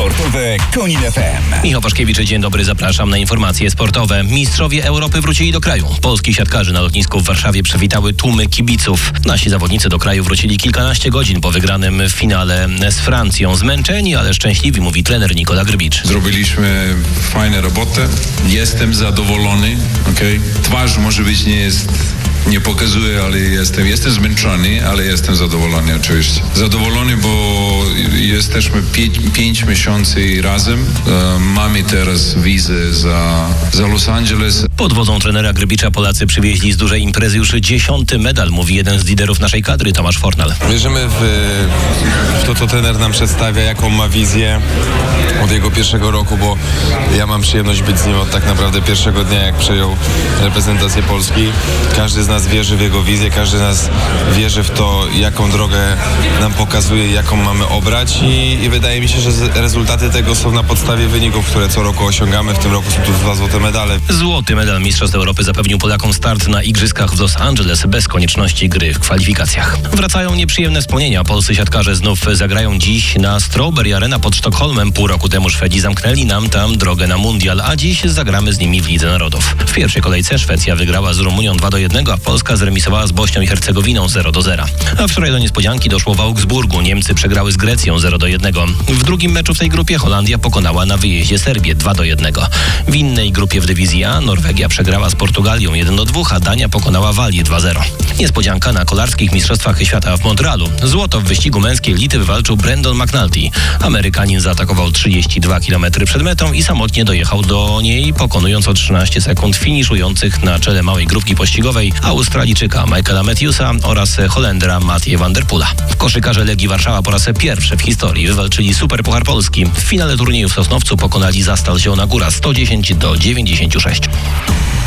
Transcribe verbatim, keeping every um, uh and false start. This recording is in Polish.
Sportowe Konin F M. Michał Waszkiewicz, dzień dobry, zapraszam na informacje sportowe. Mistrzowie Europy wrócili do kraju. Polskich siatkarzy na lotnisku w Warszawie przywitały tłumy kibiców. Nasi zawodnicy do kraju wrócili kilkanaście godzin po wygranym w finale z Francją. Zmęczeni, ale szczęśliwi, mówi trener Nikola Grbicz. Zrobiliśmy fajną robotę. Jestem zadowolony. Okay? Twarz może być nie jest... Nie pokazuję, ale jestem, jestem zmęczony, ale jestem zadowolony oczywiście. Zadowolony, bo jesteśmy pięć, pięć miesięcy razem. E, mamy teraz wizę za, za Los Angeles. Pod wodzą trenera Grbicza Polacy przywieźli z dużej imprezy już dziesiąty medal, mówi jeden z liderów naszej kadry, Tomasz Fornal. Wierzymy w, w to, co trener nam przedstawia, jaką ma wizję od jego pierwszego roku, bo ja mam przyjemność być z nim od tak naprawdę pierwszego dnia, jak przejął reprezentację Polski. Każdy z nas wierzy w jego wizję, każdy z nas wierzy w to, jaką drogę nam pokazuje, jaką mamy obrać i, i wydaje mi się, że rezultaty tego są na podstawie wyników, które co roku osiągamy. W tym roku są tu dwa złote medale. Złoty medal Mistrzostw Europy zapewnił Polakom start na Igrzyskach w Los Angeles bez konieczności gry w kwalifikacjach. Wracają nieprzyjemne wspomnienia. Polscy siatkarze znów zagrają dziś na Strawberry Arena pod Sztokholmem. Pół roku temu Szwedzi zamknęli nam tam drogę na mundial, a dziś zagramy z nimi w Lidze Narodów. W pierwszej kolejce Szwecja wygrała z Rumunią dwa do jednego, a Polska zremisowała z Bośnią i Hercegowiną zero do zera. A wczoraj do niespodzianki doszło w Augsburgu. Niemcy przegrały z Grecją zero do jednego. W drugim meczu w tej grupie Holandia pokonała na wyjeździe Serbię dwa do jednego. W innej grupie w dywizji A Norwegia przegrała z Portugalią jeden do dwóch, a Dania pokonała Walię dwa zero. Niespodzianka na kolarskich mistrzostwach świata w Montrealu. Złoto w wyścigu męskiej elity wywalczył Brandon McNulty. Amerykanin zaatakował trzydzieści dwa kilometry przed metą i samotnie dojechał do niej, pokonując o trzynaście sekund finiszujących na czele małej grupki pościgowej Australijczyka Michaela Matthewsa oraz Holendra Mathieu van der Poola. W koszykarze Legii Warszawa po raz pierwszy w historii wywalczyli Superpuchar Polski. W finale turnieju w Sosnowcu pokonali Zastal Zielona Góra sto dziesięć do dziewięćdziesięciu sześciu.